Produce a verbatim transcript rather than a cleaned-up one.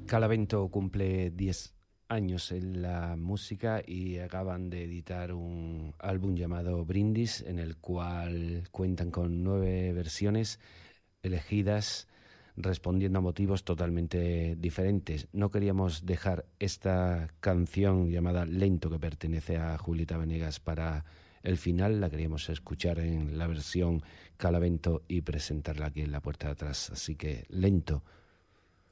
Calavento cumple diez años en la música y acaban de editar un álbum llamado Brindis, en el cual cuentan con nueve versiones elegidas respondiendo a motivos totalmente diferentes. No queríamos dejar esta canción llamada Lento, que pertenece a Julieta Venegas, para el final. La queríamos escuchar en la versión Calavento y presentarla aquí en la puerta de atrás. Así que Lento,